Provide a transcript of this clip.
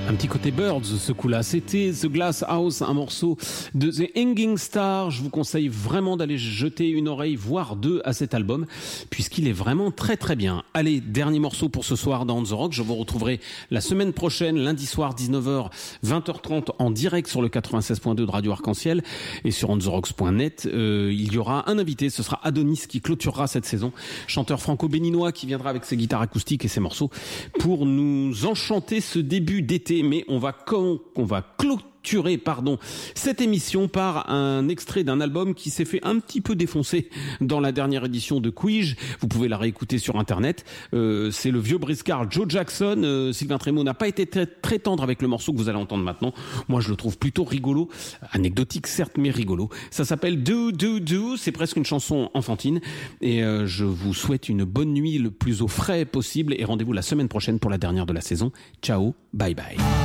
Un petit côté Birds, ce coup-là. C'était The Glass House, un morceau de The Hanging Star. Je vous conseille vraiment d'aller jeter une oreille, voire deux, à cet album, puisqu'il est vraiment très très bien. Allez, dernier morceau pour ce soir dans On The Rock. Je vous retrouverai la semaine prochaine, lundi soir, 19h, 20h30, en direct sur le 96.2 de Radio Arc-en-Ciel et sur ontherocks.net. Il y aura un invité, ce sera Adonis qui clôturera cette saison, chanteur franco-béninois qui viendra avec ses guitares acoustiques et ses morceaux pour nous enchanter ce début d'été. Mais on va clôturer cette émission par un extrait d'un album qui s'est fait un petit peu défoncer dans la dernière édition de Quige. Vous pouvez la réécouter sur internet. C'est le vieux briscard Joe Jackson. Sylvain Trémaux n'a pas été très tendre avec le morceau que vous allez entendre maintenant. Moi, je le trouve plutôt rigolo, anecdotique certes, mais rigolo. Ça s'appelle Do Do Do. C'est presque une chanson enfantine. Et je vous souhaite une bonne nuit le plus au frais possible. Et rendez-vous la semaine prochaine pour la dernière de la saison. Ciao, bye bye.